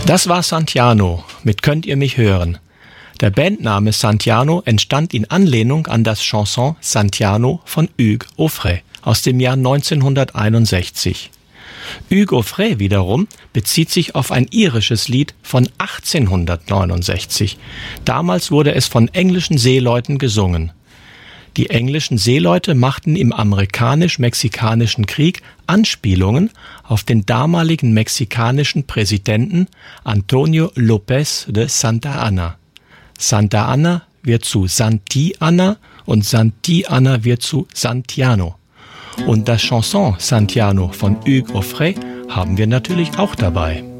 Das war Santiano mit Könnt ihr mich hören? Der Bandname Santiano entstand in Anlehnung an das Chanson Santiano von Hugues Aufray aus dem Jahr 1961. Hugues Aufray wiederum bezieht sich auf ein irisches Lied von 1869. Damals wurde es von englischen Seeleuten gesungen. Die englischen Seeleute machten im amerikanisch-mexikanischen Krieg Anspielungen auf den damaligen mexikanischen Präsidenten Antonio López de Santa Anna. Santa Anna wird zu Santi Anna und Santi Anna wird zu Santiano. Und das Chanson Santiano von Hugues Aufray haben wir natürlich auch dabei.